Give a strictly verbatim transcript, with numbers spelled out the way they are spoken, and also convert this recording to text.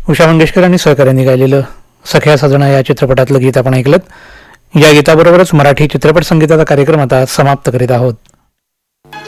उषा मंगेशकर आणि सहकाऱ्यांनी गायलेलं सख्या सजना या चित्रपटातलं गीत आपण ऐकलं. या गीताबरोबरच मराठी चित्रपट संगीताचा कार्यक्रम आता समाप्त करीत आहोत.